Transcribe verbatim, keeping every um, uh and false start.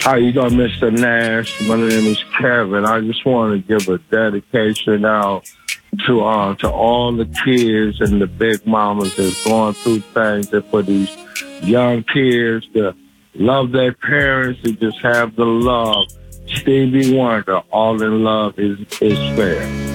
How you doing, Mister Nash? My name is Kevin. I just want to give a dedication out to uh, to all the kids and the big mamas that's going through things, and for these young kids to love their parents and just have the love. Stevie Wonder, all in love is, is fair.